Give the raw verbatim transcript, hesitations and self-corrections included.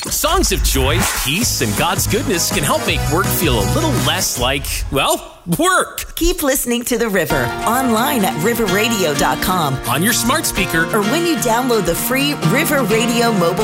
Songs of joy, peace, and God's goodness can help make work feel a little less like, well, work. Keep listening to The River online at river radio dot com, On your smart speaker, or when you download the free River Radio mobile